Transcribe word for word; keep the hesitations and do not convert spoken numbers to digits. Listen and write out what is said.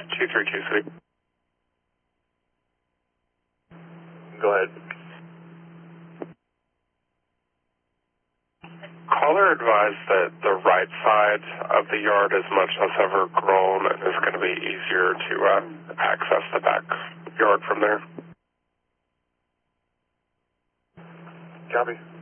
two three two City. Go ahead. Caller advised that the right side of the yard is much less overgrown and is going to be easier to uh, access the back yard from there. Copy.